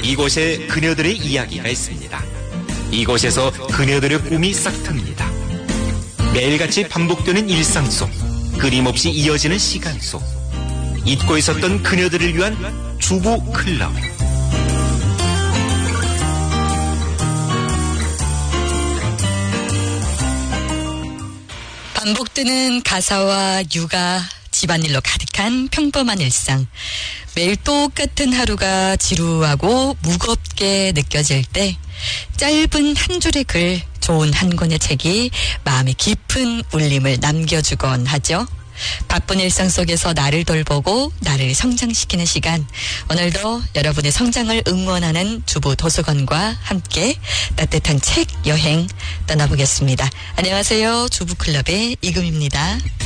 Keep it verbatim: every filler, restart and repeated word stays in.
이곳에 그녀들의 이야기가 있습니다. 이곳에서 그녀들의 꿈이 싹틉니다. 매일같이 반복되는 일상 속, 끊임없이 이어지는 시간 속, 잊고 있었던 그녀들을 위한 주부 클럽. 반복되는 가사와 육아, 집안일로 가득한 평범한 일상. 매일 똑같은 하루가 지루하고 무겁게 느껴질 때 짧은 한 줄의 글, 좋은 한 권의 책이 마음에 깊은 울림을 남겨주곤 하죠. 바쁜 일상 속에서 나를 돌보고 나를 성장시키는 시간. 오늘도 여러분의 성장을 응원하는 주부 도서관과 함께 따뜻한 책 여행 떠나보겠습니다. 안녕하세요. 주부클럽의 이금입니다.